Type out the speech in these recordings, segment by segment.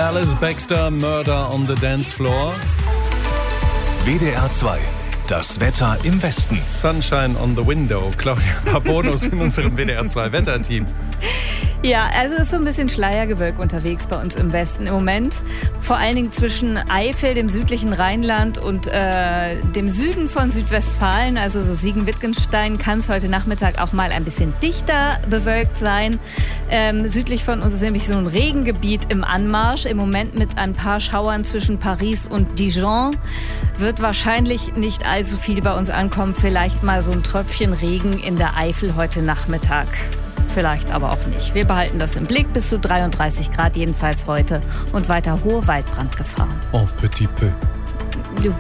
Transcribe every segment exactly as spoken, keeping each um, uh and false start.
Alice Baxter, Murder on the Dance Floor. W D R zwei, das Wetter im Westen. Sunshine on the Window. Claudia Bonus in unserem W D R zwei Wetterteam. Ja, also es ist so ein bisschen Schleiergewölk unterwegs bei uns im Westen im Moment. Vor allen Dingen zwischen Eifel, dem südlichen Rheinland und äh, dem Süden von Südwestfalen, also so Siegen-Wittgenstein, kann es heute Nachmittag auch mal ein bisschen dichter bewölkt sein. Ähm, südlich von uns ist nämlich so ein Regengebiet im Anmarsch, im Moment mit ein paar Schauern zwischen Paris und Dijon. Wird wahrscheinlich nicht allzu viel bei uns ankommen, vielleicht mal so ein Tröpfchen Regen in der Eifel heute Nachmittag. Vielleicht aber auch nicht. Wir behalten das im Blick. Bis zu dreiunddreißig Grad jedenfalls heute und weiter hohe Waldbrandgefahr. Oh, petit peu. Oui.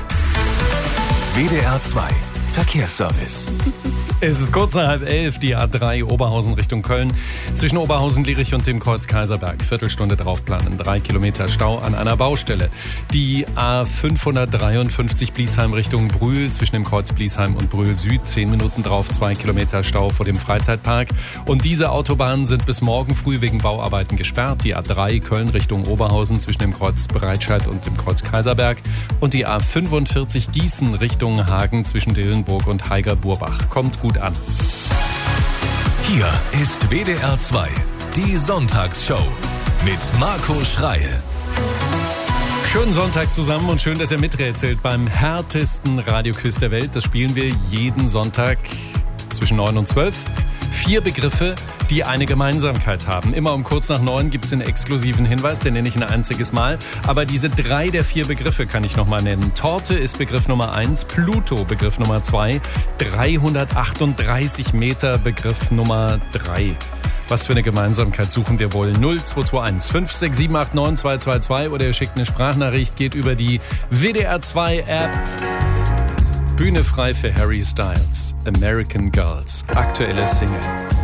W D R zwei Verkehrsservice. Es ist kurz nach halb elf, die A drei Oberhausen Richtung Köln. Zwischen Oberhausen, Lierich und dem Kreuz Kaiserberg. Viertelstunde draufplanen. Drei Kilometer Stau an einer Baustelle. Die A fünfhundertdreiundfünfzig Bliesheim Richtung Brühl. Zwischen dem Kreuz Bliesheim und Brühl Süd. Zehn Minuten drauf. Zwei Kilometer Stau vor dem Freizeitpark. Und diese Autobahnen sind bis morgen früh wegen Bauarbeiten gesperrt. Die A drei Köln Richtung Oberhausen zwischen dem Kreuz Breitscheid und dem Kreuz Kaiserberg. Und die A fünfundvierzig Gießen Richtung Hagen zwischen Dillenburg und Haiger-Burbach. Kommt gut an. Hier ist W D R zwei, die Sonntagsshow mit Marco Schreil. Schönen Sonntag zusammen und schön, dass ihr miträtselt beim härtesten Radioquiz der Welt. Das spielen wir jeden Sonntag zwischen neun und zwölf. Vier Begriffe, die eine Gemeinsamkeit haben. Immer um kurz nach neun gibt es einen exklusiven Hinweis, den nenne ich ein einziges Mal. Aber diese drei der vier Begriffe kann ich nochmal nennen. Torte ist Begriff Nummer eins, Pluto Begriff Nummer zwei, dreihundertachtunddreißig Meter Begriff Nummer drei. Was für eine Gemeinsamkeit suchen wir wohl? null zwei zwei eins fünf sechs sieben acht neun zwei zwei zwei oder ihr schickt eine Sprachnachricht, geht über die W D R zwei App. Bühne frei für Harry Styles, American Girls, aktuelle Single.